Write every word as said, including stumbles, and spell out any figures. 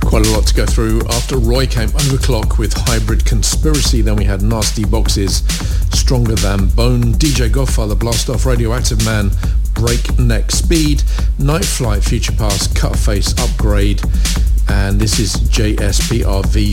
Quite a lot to go through. After Roy came Overclock with Hybrid Conspiracy, then we had Nasty Boxes, Stronger Than Bone, D J Godfather, Blast Off, Radioactive Man, Breakneck Speed, Night Flight, Future Past, Cut Face, Upgrade, and this is J S P R V